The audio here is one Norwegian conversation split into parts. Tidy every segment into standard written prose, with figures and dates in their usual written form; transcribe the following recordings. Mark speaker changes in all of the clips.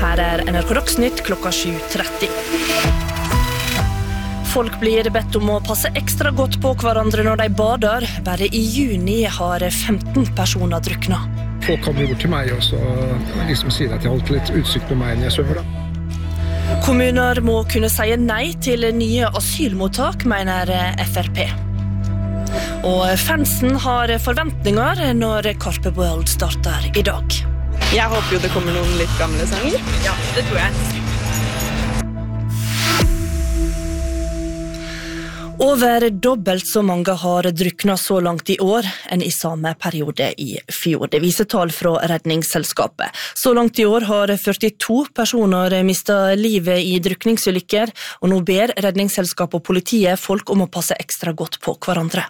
Speaker 1: Her NRK Dagsnytt klokka 7:30. Folk blir bedt om å passe ekstra godt på hverandre når de bader. Bare I juni har 15 personer druknet.
Speaker 2: Folk kommer bort til meg og så liksom sier at jeg holdt litt utsikt på meg når jeg svømmer da.
Speaker 1: Kommuner må kunne si nei til nye asylmottak, mener FrP. Og fansen har forventninger når Carpe World starter I dag.
Speaker 3: Jeg håper jo det kommer noen litt gamle sanger.
Speaker 1: Ja, det tror jeg. Over dobbelt så mange har druknet så langt I år enn I samme periode I fjor. Det viser tall fra Redningsselskapet. Så langt I år har 42 personer mistet livet I drukningsulykker, og nå ber Redningsselskapet og politiet folk om å passe ekstra godt på hverandre.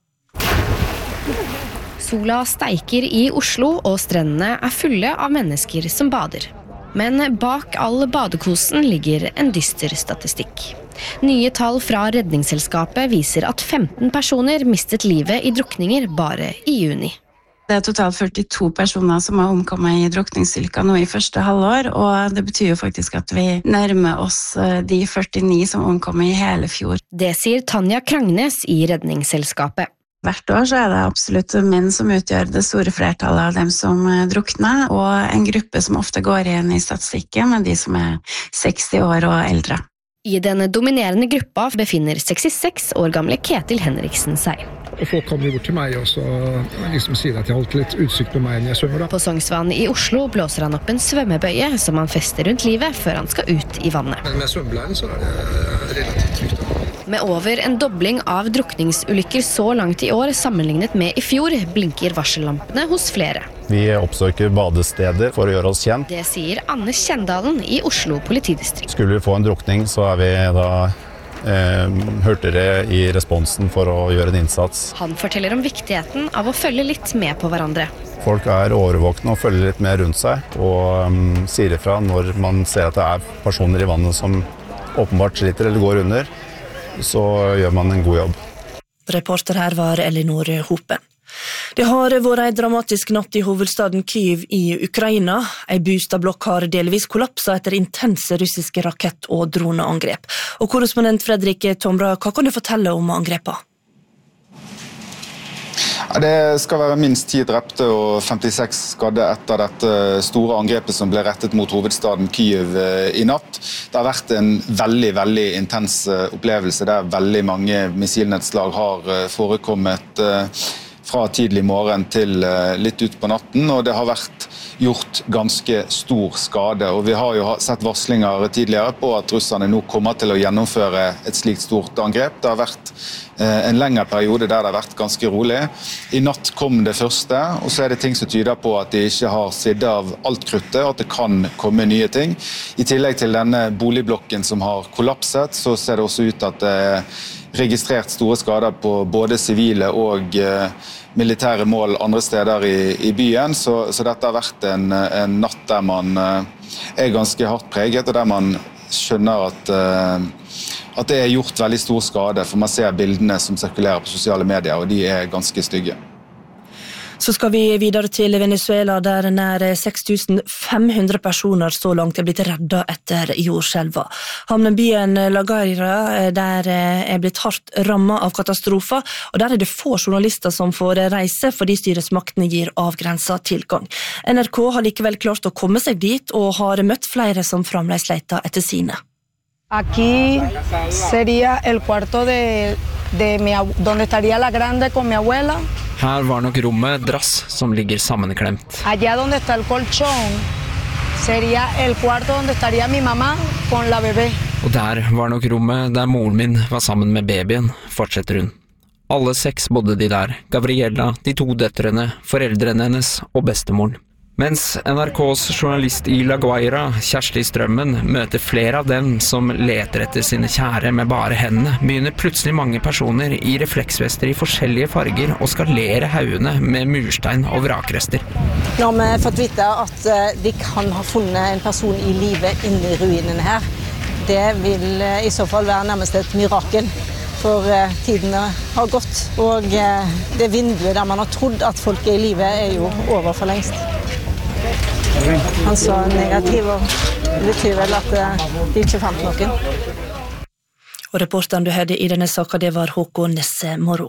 Speaker 4: Sola steiker I Oslo, og strendene fulle av mennesker som bader. Men bak all badekosen ligger en dyster statistikk. Nye tall fra Redningsselskapet viser at 15 personer mistet livet I drukninger bare I juni.
Speaker 5: Det totalt 42 personer som har omkommet I drukningsulykker nå I første halvår, og det betyr jo faktisk at vi nærmer oss de 49 som omkommet I hele fjor.
Speaker 4: Det sier Tanja Krangnes I Redningsselskapet.
Speaker 5: Hvert år så det absolutt menn som utgjør det store flertallet av dem som drukner, og en gruppe som ofte går igjen I statistikken med de som 60 år og eldre.
Speaker 4: I den dominerende gruppa befinner 66 år gamle Ketil Henriksen seg.
Speaker 2: Folk kommer bort til meg og så liksom sier at jeg holdt litt utsikt på meg når jeg svømmer da.
Speaker 4: På Sognsvann I Oslo blåser han opp en svømmebøye som han fester rundt livet før han skal ut I vannet.
Speaker 2: Men med svømmebleiren så det relativt trygt da.
Speaker 4: Med over en dobling av drukningsulykker så langt I år sammenlignet med I fjor, blinker varsellampene hos flere.
Speaker 6: Vi oppsøker badesteder for å gjøre oss kjent.
Speaker 4: Det sier Anne Kjendalen I Oslo politidistrikt.
Speaker 6: Skulle vi få en drukning, så vi da hurtigere I responsen for å gjøre en innsats.
Speaker 4: Han forteller om viktigheten av å følge litt med på hverandre.
Speaker 6: Folk årvåkne og følger litt mer rundt seg, og sier ifra når man ser at det personer I vannet som åpenbart sliter eller går under, så gjør man en god jobb.
Speaker 1: Reporter her var Elinor Hopen. Det har vært en dramatisk natt I hovedstaden Kyiv I Ukraina. En boligblokk har delvis kollapset etter intense russiske rakett- og droneangrep. Og korrespondent Fredrik Tomra, hva kan du fortelle om angrepene?
Speaker 7: Det skal være minst 10 drepte og 56 skadde etter dette store angrepet som ble rettet mot hovedstaden Kyiv I natt. Det har vært en veldig intens opplevelse der veldig mange missilnedslag har forekommet fra tidlig morgen til litt ut på natten, og det har vært gjort ganske stor skade. Og vi har jo sett varslinger tidligere på at russerne nå kommer til å gjennomføre et slikt stort angrep. Det har vært en lengre periode der det har vært ganske rolig. I natt kom det første, og så det ting som tyder på at de ikke har sidd av alt kruttet, og at det kan komme nye ting. I tillegg til denne boligblokken som har kollapset, så ser det også ut at det registrert store skader på både sivile og militære mål andre steder I byen, så dette har vært en natt der man ganske hardt preget, og der man skjønner at det gjort veldig stor skade, for man ser bildene som sirkulerer på sosiale medier, og de ganske stygge.
Speaker 1: Så skal vi videre til Venezuela, der nær 6500 personer så langt blitt reddet etter jordskjelva. Havnebyen La Guaira der blitt hardt rammet av katastrofer, og der det få journalister som får reise fordi styresmaktene gir avgrenset tilgang. NRK har likevel klart å komme seg dit, og har møtt flere som fremdeles leter etter sine.
Speaker 8: Aquí sería el cuarto donde estaría la grande con mi abuela.
Speaker 9: Her var nok rommet drass som ligger sammenklemt.
Speaker 8: Allá donde está el colchón sería el cuarto donde estaría mi mamá con la bebé.
Speaker 9: Og der var nok rommet der moren min var sammen med babyen, fortsetter hun. Alle 6 bodde de der, Gabriella, de 2 døtrene, foreldrene hennes og bestemoren. Mens NRKs journalist I La Guaira, Kjersti Strømmen, møter flere av dem som leter etter sine kjære med bare hendene, begynner plutselig mange personer I refleksvester I forskjellige farger og skalere haugene med murstein og vrakrester.
Speaker 8: Nå har vi fått vite at de kan ha funnet en person I livet inne I ruinene her. Det vil I så fall være nærmest et mirakel, for tidene har gått, og det vinduet der man har trodd at folk I livet jo over for lengst. Han sa negativ, og det betyr vel at de ikke fant noen.
Speaker 1: Og reporteren du hørte i denne saken, det var Håkon Nesse Moro.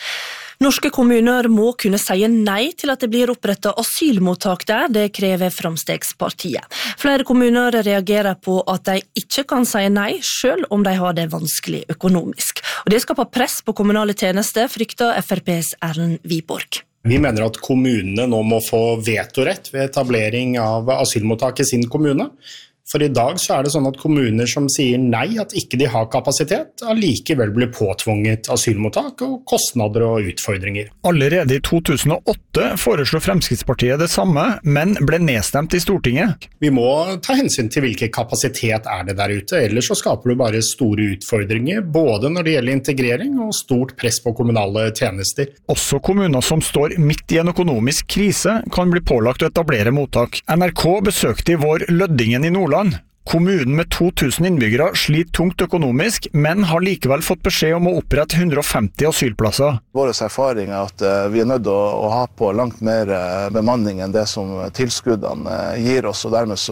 Speaker 1: Norske kommuner må kunne si nei til at det blir opprettet asylmottak der, det krever Framstegspartiet. Flere kommuner reagerer på at de ikke kan si nei, selv om de har det vanskelig økonomisk. Og det skaper press på kommunale tjenester, frykter FrPs Erlend Wiborg.
Speaker 10: Vi mener at kommunene nå må få vetorett ved etablering av asylmottak i sin kommune. For i dag så det sånn at kommuner som sier nei, at ikke de har kapasitet, allikevel blir påtvunget asylmottak og kostnader og utfordringer.
Speaker 11: Allerede i 2008 foreslo Fremskrittspartiet det samme, men ble nedstemt i Stortinget.
Speaker 10: Vi må ta hensyn til hvilken kapasitet det der ute, ellers så skaper du bare store utfordringer, både når det gjelder integrering og stort press på kommunale tjenester.
Speaker 11: Også kommuner som står midt i en økonomisk krise kan bli pålagt å etablere mottak. NRK besøkte i vår Løddingen i Nordland. Kommunen med 2000 innbyggere sliter tungt økonomisk, men har likevel fått beskjed om å opprette 150 asylplasser.
Speaker 12: Vår erfaring at vi nødt til å ha på langt mer bemanning enn det som tilskuddene gir oss, og dermed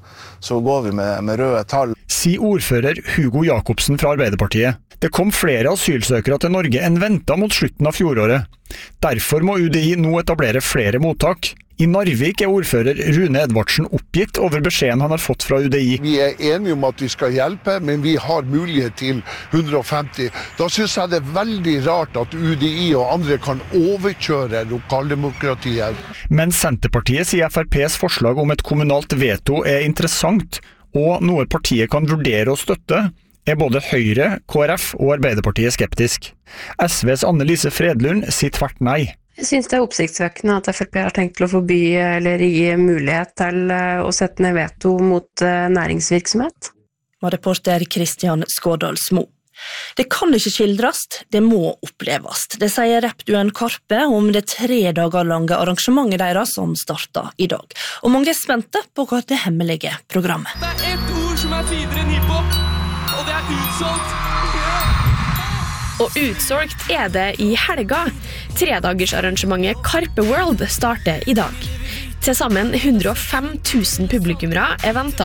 Speaker 12: så går vi med røde tall.
Speaker 11: Sier ordfører Hugo Jakobsen fra Arbeiderpartiet. Det kom flere asylsøkere til Norge enn ventet mot slutten av fjoråret. Derfor må UDI nå etablere flere mottak. I Narvik ordfører Rune Edvardsen oppgitt over beskjeden han har fått fra UDI.
Speaker 13: Vi enige om at vi skal hjelpe, men vi har mulighet til 150. Da synes jeg det veldig rart at UDI og andre kan overkjøre lokaldemokratiet.
Speaker 11: Men Senterpartiet sier FrPs forslag om et kommunalt veto interessant, og noe partiet kan vurdere å støtte, både Høyre, KrF og Arbeiderpartiet skeptisk. SVs Anne-Lise Fredlund sier tvert nei.
Speaker 14: Jeg synes det oppsiktsvekkende at FrP har tenkt til å forby eller gi mulighet til å sette ned veto mot næringsvirksomhet.
Speaker 1: Og reporter Kristian Skårdalsmo. Det kan ikke skildres, det må oppleves. Det sier rappduoen Karpe om det 3 dager lange arrangementet deres som startet i dag. Og mange spente på hva det hemmelige programmet.
Speaker 15: Det ett ord som finere enn hiphop, og det utsolgt.
Speaker 16: Og utsolgt det i helga. 3-dagersarrangementet Karpe World starter i dag. Til sammen 105 000 publikummere ventet